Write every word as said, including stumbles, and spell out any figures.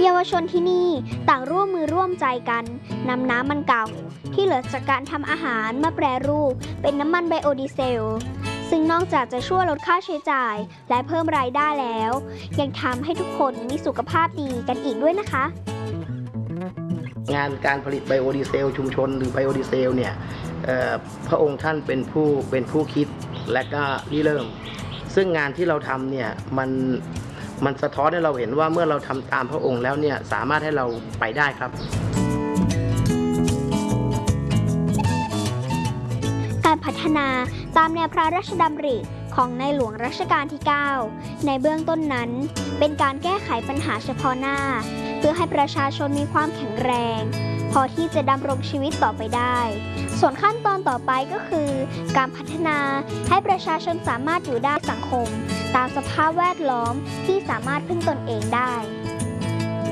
เยาวชนที่นี่ต่างร่วมมือร่วมใจกันนำน้ำมันเก่าที่เหลือจากการทำอาหารมาแปรรูปเป็นน้ำมันไบโอดีเซลซึ่งนอกจากจะช่วยลดค่าใช้จ่ายและเพิ่มรายได้แล้วยังทำให้ทุกคนมีสุขภาพดีกันอีกด้วยนะคะงานการผลิตไบโอดีเซลชุมชนหรือไบโอดีเซลเนี่ยพระองค์ท่านเป็นผู้เป็นผู้คิดและก็ริเริ่มซึ่งงานที่เราทำเนี่ยมันมันสะท้อนให้เราเห็นว่าเมื่อเราทำตามพระองค์แล้วเนี่ยสามารถให้เราไปได้ครับการพัฒนาตามแนวพระราชดำริของในหลวงรัชกาลที่ เก้า ในเบื้องต้นนั้นเป็นการแก้ไขปัญหาเฉพาะหน้าเพื่อให้ประชาชนมีความแข็งแรงพอที่จะดำรงชีวิตต่อไปได้ส่วนขั้นตอนต่อไปก็คือการพัฒนาให้ประชาชนสามารถอยู่ได้สังคมตามสภาพแวดล้อมที่สามารถพึ่งตนเองได้